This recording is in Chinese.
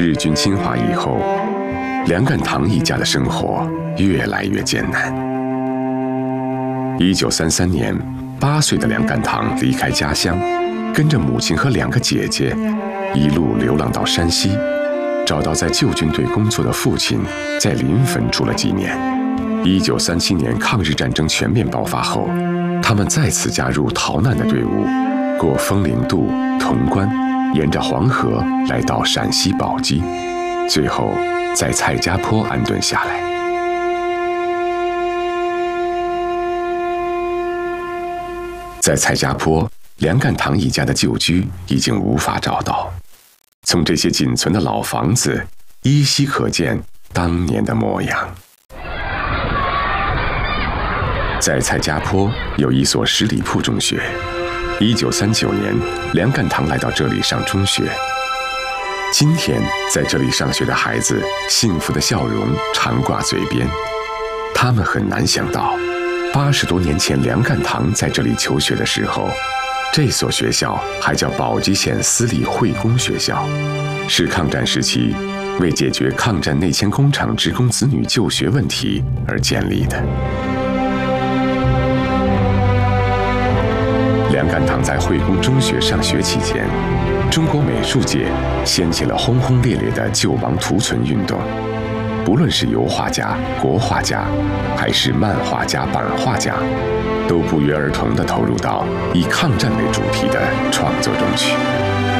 日军侵华以后，梁干堂一家的生活越来越艰难。1933年，8岁的梁干堂离开家乡，跟着母亲和2个姐姐，一路流浪到山西，找到在旧军队工作的父亲，在临汾住了几年。1937年抗日战争全面爆发后，他们再次加入逃难的队伍，过枫林渡、潼关，沿着黄河来到陕西宝鸡，最后在蔡家坡安顿下来。在蔡家坡，梁干堂一家的旧居已经无法找到，从这些仅存的老房子，依稀可见当年的模样。在蔡家坡有一所十里铺中学，1939年，梁干堂来到这里上中学。今天在这里上学的孩子，幸福的笑容常挂嘴边。他们很难想到，80多年前梁干堂在这里求学的时候，这所学校还叫宝鸡县私立会工学校，是抗战时期为解决抗战内迁工厂职工子女就学问题而建立的。梁干堂在会工中学上学期间，中国美术界掀起了轰轰烈烈的救亡图存运动。不论是油画家、国画家，还是漫画家、版画家，都不约而同地投入到以抗战为主题的创作中去。